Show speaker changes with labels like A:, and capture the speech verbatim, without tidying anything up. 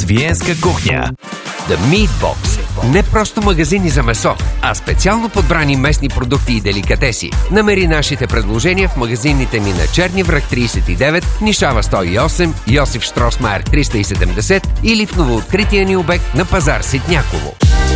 A: Виенска кухня. The Meat Box. Не просто магазини за месо, а специално подбрани местни продукти и деликатеси. Намери нашите предложения в магазините ни на Черни връх тридесет и девет, Нишава сто и осем, Йосиф Штросмайер триста и седемдесет или в новооткрития ни обект на пазар Ситняково.